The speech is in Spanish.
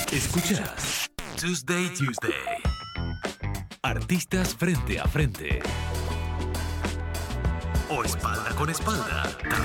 Escuchas Tuesday Tuesday. Artistas frente a frente. O espalda con espalda.